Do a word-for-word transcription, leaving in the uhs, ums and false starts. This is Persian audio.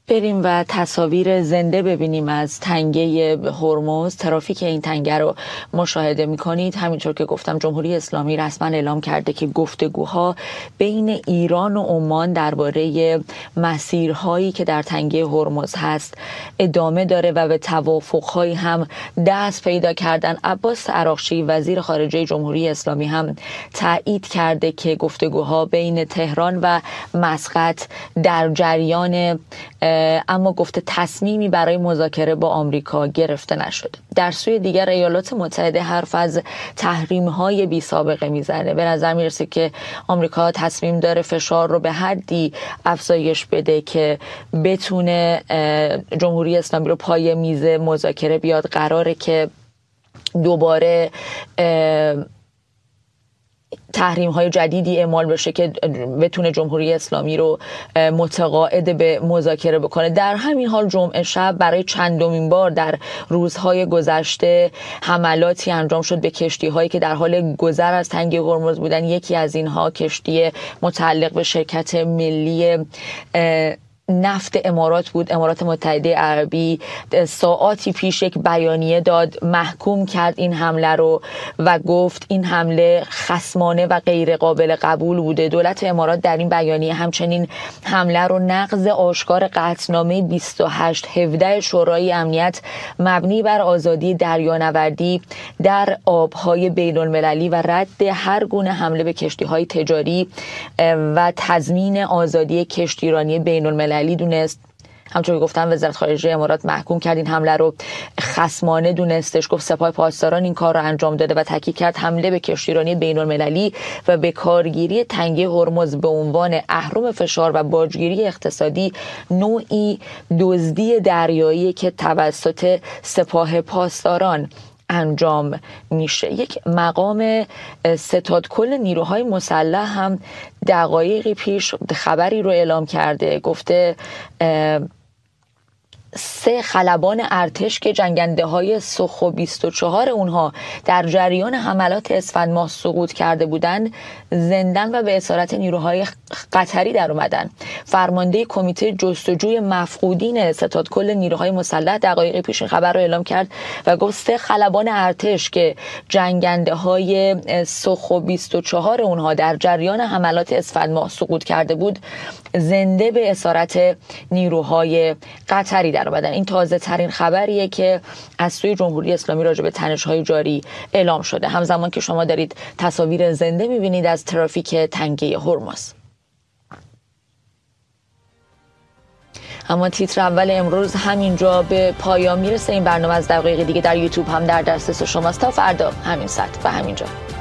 بریم و تصاویر زنده ببینیم از تنگه هرمز. ترافیک این تنگه رو مشاهده می‌کنید. همینطور که گفتم جمهوری اسلامی رسما اعلام کرده که گفتگوها بین ایران و عمان درباره مسیرهایی که در تنگه هرمز هست ادامه داره و به توافق‌هایی هم دست پیدا کردن. عباس عراقچی وزیر خارجه جمهوری اسلامی هم تایید کرده که گفتگوها بین تهران و مسقط در جریان، اما گفته تصمیمی برای مذاکره با آمریکا گرفته نشد. در سوی دیگر ایالات متحده حرف از تحریم‌های بی سابقه میزنه. به نظر میرسه که آمریکا تصمیم داره فشار رو به حدی افزایش بده که بتونه جمهوری اسلامی رو پای میز مذاکره بیاد. قراره که دوباره تحریم های جدیدی اعمال بشه که بتونه جمهوری اسلامی رو متقاعد به مذاکره بکنه. در همین حال جمعه شب برای چندمین بار در روزهای گذشته حملاتی انجام شد به کشتی هایی که در حال گذر از تنگه هرمز بودن. یکی از اینها کشتی متعلق به شرکت ملی نفت امارات بود. امارات متحده عربی ساعاتی پیش یک بیانیه داد، محکوم کرد این حمله رو و گفت این حمله خصمانه و غیر قابل قبول بوده. دولت امارات در این بیانیه همچنین حمله رو نقض آشکار قطعنامه بیست و هشت هفده شورای امنیت مبنی بر آزادی دریانوردی در آبهای بین المللی و رد هر گونه حمله به کشتی‌های تجاری و تضمین آزادی کشتیرانی بین المللی دونست. همچون که گفتم وزارت خارجه امارات محکوم کرد این حمله رو خصمانه دونستش. گفت سپاه پاسداران این کار رو انجام داده و تاکید کرد حمله به کشتیرانی بین المللی و به کارگیری تنگه هرمز به عنوان اهرم فشار و باجگیری اقتصادی نوعی دزدی دریایی که توسط سپاه پاسداران انجام میشه. یک مقام ستاد کل نیروهای مسلح هم دقایقی پیش خبری رو اعلام کرده. گفته سه خلبان ارتش که جنگنده های سخو بیست و چهار اونها در جریان حملات اسفند ماه سقوط کرده بودن زندن و به اسارت نیروهای قطری در اومدن. فرمانده کمیته جستجوی مفقودین ستاد کل نیروهای مسلح دقایق پیش این خبر رو اعلام کرد و گفت سه خلبان ارتش که جنگنده های سخو بیست و چهار اونها در جریان حملات اسفند ماه سقوط کرده بود زنده به اسارت نیروهای قطری در اومدن. این تازه ترین خبریه که از سوی جمهوری اسلامی راجع به تنش‌های جاری اعلام شده. همزمان که شما دارید تصاویر زنده می‌بینید از ترافیک تنگه هرمز. اما تیتر اول امروز همینجا به پایان میرسه. این برنامه از دقایق دیگه در یوتیوب هم در دسترس شماست. تا فردا همین ساعت و همینجا.